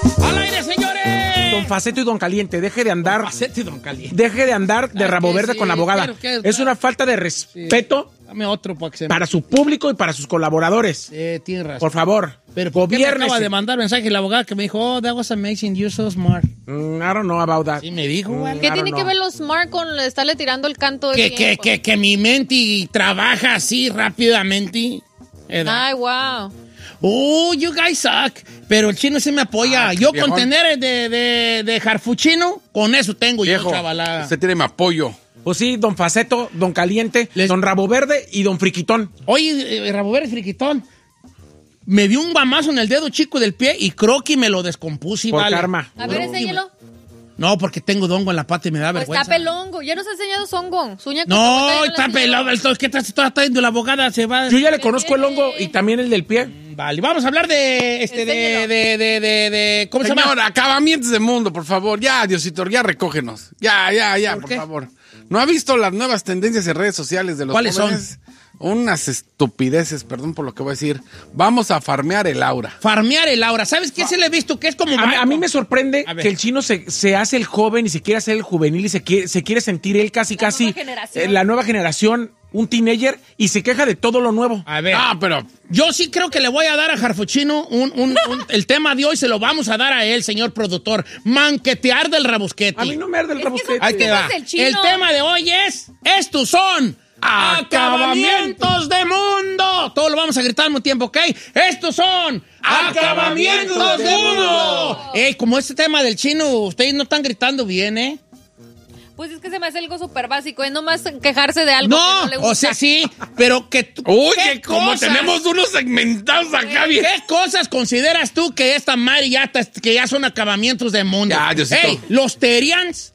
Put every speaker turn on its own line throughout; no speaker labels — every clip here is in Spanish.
¡Al aire, señores!
Don Faceto y Don Caliente, deje de andar.
Don Faceto y Don Caliente.
Deje de andar de rabo verde con la abogada. Es una falta de respeto.
Dame otro
para su público y para sus colaboradores.
Tienes razón.
Por favor,
pero gobiérnese. Me acaba de mandar mensaje la abogada que me dijo, oh, that was amazing, you're so smart.
I don't know about that.
Sí, me dijo.
¿Qué tiene que ver lo smart con estarle tirando el canto de tiempo?
Que mi mente trabaja así rápidamente.
Ay, wow.
Oh, you guys suck. Pero el chino sí me apoya. Yo viejón. Con tener de jarfuchino, con eso tengo viejo, yo, chavalada.
Usted tiene mi apoyo.
Pues sí, Don Faceto, Don Caliente, Don Rabo Verde y Don Friquitón.
Oye, Rabo Verde y Friquitón, me dio un guamazo en el dedo chico del pie y creo que me lo descompuse.
Por karma.
A ver, enséñalo.
No, porque tengo dongo en la pata y me da vergüenza.
Está pelongo. Ya nos ha enseñado songo.
No, está pelado. ¿Qué estás trayendo? La abogada se va.
Yo ya le conozco el hongo y también el del pie.
Vale, vamos a hablar de ¿cómo se llama?
Señor, acabamientos de mundo, por favor. Ya, Diosito, ya recógenos. Ya, por favor. ¿No ha visto las nuevas tendencias en redes sociales de los
jóvenes?
¿Cuáles son? Unas estupideces, perdón por lo que voy a decir. Vamos a farmear el aura.
Farmear el aura. ¿Sabes qué se le he visto? Que es como...
A mí me sorprende que el chino se hace el joven y se quiere hacer el juvenil y se quiere sentir él casi la nueva generación, un teenager, y se queja de todo lo nuevo.
A ver. Pero yo sí creo que le voy a dar a Jarfuchino el tema de hoy se lo vamos a dar a él, señor productor. Manquetear del rabusquete.
A mí no me arde el rabusquete.
Ahí te va. El tema de hoy es... Estos son... ¡Acabamientos de mundo! Todo lo vamos a gritar al mismo tiempo, ¿ok? Estos son ¡Acabamientos de mundo! Como este tema del chino, ustedes no están gritando bien, ¿eh?
Pues es que se me hace algo súper básico, es nomás quejarse de algo que no le gusta.
O sea, sí, pero que...
Uy, que como tenemos unos segmentados acá bien.
¿Qué cosas consideras tú que esta madre que ya son acabamientos de mundo?
Ya,
Ey, los Terians...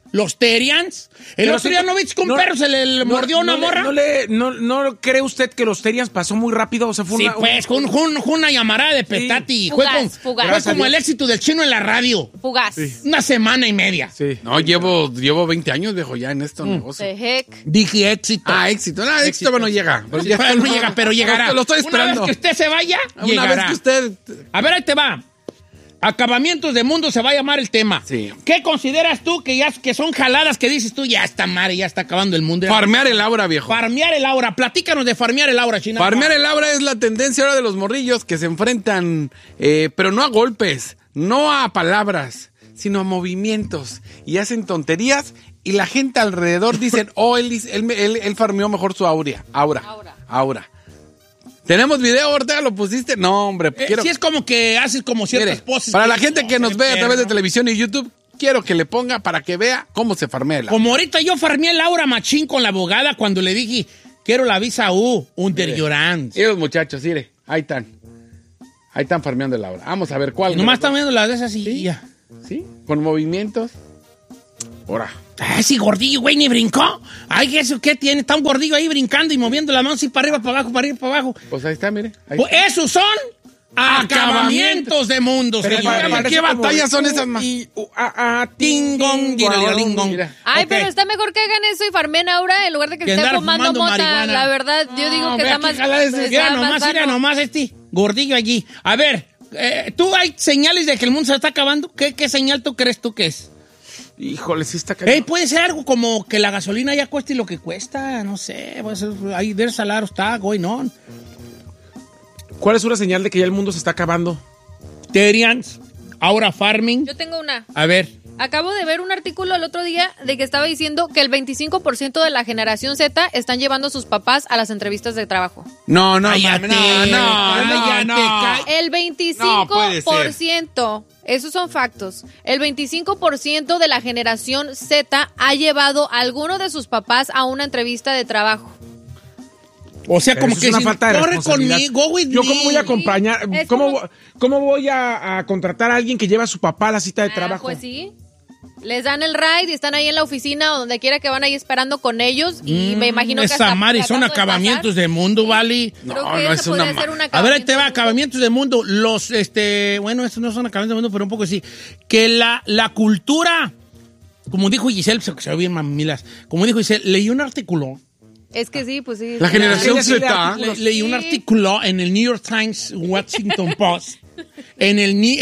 El otro día no viste que un perro se le mordió una morra.
¿No cree usted que los Terians pasó muy rápido? O sea, fue
una llamarada de petati.
Fugaz.
Fue como el éxito del chino en la radio.
Fugaz.
Sí. Una semana y media.
Sí. No, llevo 20 años, viejo, ya en estos negocios.
Dije éxito.
Éxito. No, éxito no llega.
Pero no llega, pero llegará.
Lo estoy esperando.
Una vez que usted se vaya,
una vez que usted...
A ver, ahí te va. Acabamientos de mundo se va a llamar el tema.
Sí.
¿Qué consideras tú que son jaladas que dices tú, ya está madre, ya está acabando el mundo?
Farmear el aura, viejo.
Farmear el aura. Platícanos de farmear el aura, China.
Farmear el aura es la tendencia ahora de los morrillos que se enfrentan, pero no a golpes, no a palabras, sino a movimientos. Y hacen tonterías y la gente alrededor dicen, él farmeó mejor su aura. ¿Tenemos video, Ortega? ¿Lo pusiste? No, hombre.
Sí, es como que haces como ciertas poses.
Para la gente que nos ve a través de televisión y YouTube, quiero que le ponga para que vea cómo se farmea el aura.
Como ahorita yo farmeé el aura machín con la abogada cuando le dije, quiero la visa U, llorando.
Y los muchachos, mire, ahí están. Ahí están farmeando el aura. Vamos a ver cuál.
Nomás están viendo las de esas y
¿sí?
Ya.
¿Sí? Con movimientos. Ahora.
Sí, gordillo, güey, ni brincó. Ay, ¿eso qué tiene? Está un gordillo ahí brincando y moviendo la mano así para arriba, para abajo, para arriba, para abajo.
Pues ahí está, mire. Ahí
pues
está.
Esos son acabamientos de mundo.
¿Qué batallas son esas más?
Tingong, diralingong.
Ay, pero está mejor que hagan eso y farmen aura en lugar de que estén fumando mota. Marihuana. La verdad, yo digo que está más...
Mira nomás este gordillo allí. A ver, ¿tú hay señales de que el mundo se está acabando? ¿Qué señal tú crees tú que es?
Híjole, sí está cayendo.
Puede ser algo como que la gasolina ya cueste lo que cuesta, no sé. Pues ahí del salario está going on.
¿Cuál es una señal de que ya el mundo se está acabando?
Terians, aura farming.
Yo tengo una.
A ver.
Acabo de ver un artículo el otro día de que estaba diciendo que el 25% de la generación Z están llevando a sus papás a las entrevistas de trabajo.
No.
El
25%, esos son factos. El 25% de la generación Z ha llevado a alguno de sus papás a una entrevista de trabajo.
O sea, como que
es una falta de responsabilidad.
Yo
cómo voy a acompañar, cómo voy a contratar a alguien que lleva a su papá a la cita de trabajo.
Pues sí. Les dan el ride y están ahí en la oficina o donde quiera que van ahí esperando con ellos y me imagino que
esa madre son acabamientos de mundo, ¿vale?
No es una
A ver, ahí te va, acabamientos de mundo. Bueno, estos no son acabamientos de mundo, pero un poco sí. Que la cultura, como dijo Giselle, se ve bien mamilas, como dijo Giselle, leí un artículo.
Es que sí, pues sí.
La generación Z.
Leí un artículo en el New York Times, Washington Post. en el New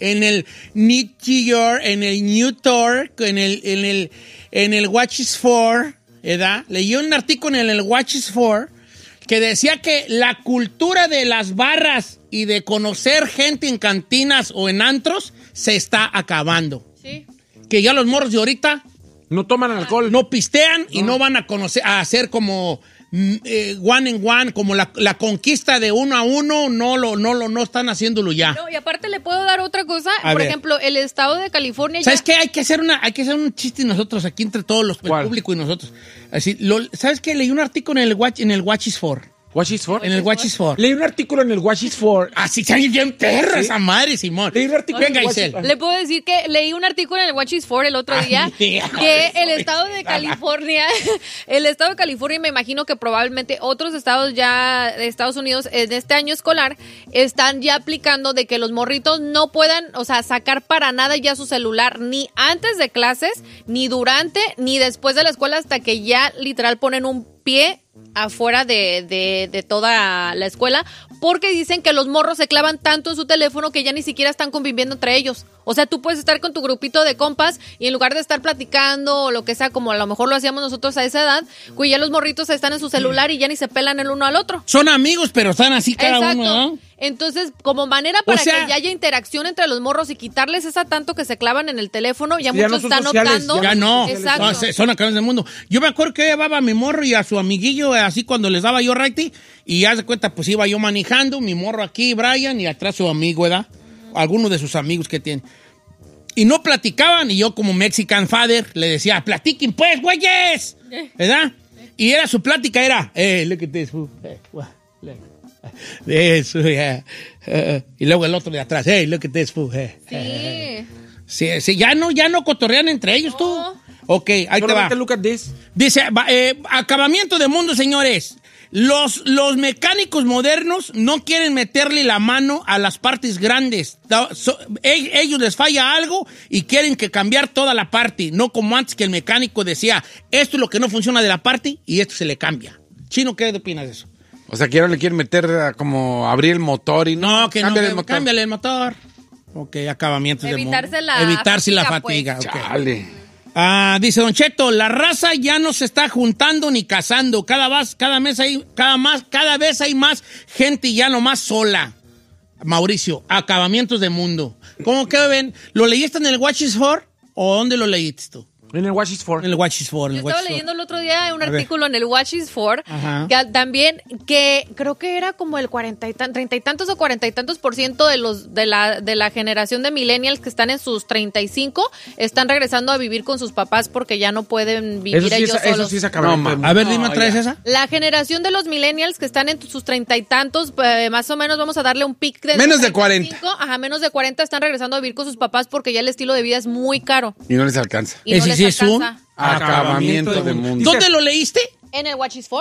York, en el New York, en el Watches for, ¿verdad? Leí un artículo en el Watches for que decía que la cultura de las barras y de conocer gente en cantinas o en antros se está acabando.
Sí.
Que ya los morros de ahorita
No toman alcohol.
no pistean y no van a hacer como one en one, como la conquista de uno a uno, no están haciéndolo ya.
No, y aparte le puedo dar otra cosa.
A
Por
ver.
ejemplo, el estado de California
¿Sabes qué? Hay que hacer un chiste nosotros aquí entre todos el público y nosotros. Así, ¿sabes qué? Leí un artículo en el Watches for.
¿Watches for?
En el Watches for.
Leí un artículo en el Watches for.
Así se bien perra esa madre, Simón.
Leí un artículo
Venga,
en el Watches
Isel.
for.
Le puedo decir que leí un artículo en el Watches for el otro día que el estado de California, me imagino que probablemente otros estados ya de Estados Unidos en este año escolar están ya aplicando de que los morritos no puedan, o sea, sacar para nada ya su celular ni antes de clases, ni durante, ni después de la escuela hasta que ya literal ponen un pie afuera de toda la escuela, porque dicen que los morros se clavan tanto en su teléfono que ya ni siquiera están conviviendo entre ellos. O sea, tú puedes estar con tu grupito de compas y en lugar de estar platicando o lo que sea, como a lo mejor lo hacíamos nosotros a esa edad, pues ya los morritos están en su celular y ya ni se pelan el uno al otro.
Son amigos, pero están así cada
Exacto.
uno, ¿no?
Entonces, como manera para
O sea-
que ya haya interacción entre los morros y quitarles esa tanto que se clavan en el teléfono, ya
Ya
muchos
no son
están
sociales,
optando.
Ya no.
Exacto.
No, son acabas del mundo. Yo me acuerdo que llevaba a mi morro y a su amiguillo, así cuando les daba yo righty, y ya de cuenta, pues iba yo manejando, mi morro aquí, Brian, y atrás su amigo, ¿verdad? Algunos de sus amigos que tiene. Y no platicaban, y yo como Mexican father le decía, platiquen pues, güeyes, ¿verdad? Y era su plática, era, look at this fool. Eso, yeah. Y luego el otro de atrás, look at this fool.
Sí.
Sí, ya no cotorrean entre ellos, tú.
No.
Ok, ahí te va.
Solamente look at this.
Dice, acabamiento de mundo, señores. Los mecánicos modernos no quieren meterle la mano a las partes grandes. Ellos les falla algo y quieren que cambiar toda la parte. No como antes que el mecánico decía, esto es lo que no funciona de la parte y esto se le cambia. Chino, ¿qué opinas de eso?
O sea, que ahora le quieren meter como abrir el motor y
No, que
cámbiale
no,
el motor.
cámbiale el motor. Ok, acabamientos de mundo.
Evitarse la
fatiga.
pues.
Ok.
Chale.
Dice Don Cheto, la raza ya no se está juntando ni casando. Cada vez hay más gente ya nomás sola. Mauricio, acabamientos de mundo. ¿Cómo que ven? ¿Lo leíste en el Watches for o dónde lo leíste tú?
En el Watches for.
En el Watches for.
Yo estaba leyendo el otro día un artículo en el Watches for
Ajá.
que también que creo que era como el 30 y tantos o 40 y tantos % de la generación de millennials que están en sus 35 están regresando a vivir con sus papás porque ya no pueden vivir
Eso sí,
ellos solos.
eso sí es acabamiento.
No,
de mundo.
A ver, dime otra vez esa.
La generación de los millennials que están en sus 30 y tantos, más o menos vamos a darle un pic de
Menos de
35,
40.
Ajá, menos de 40 están regresando a vivir con sus papás porque ya el estilo de vida es muy caro
Y no les alcanza.
y no
Ese
les
sí es un
alcanza.
Acabamiento de mundo.
¿Dónde lo leíste?
En el Watches for.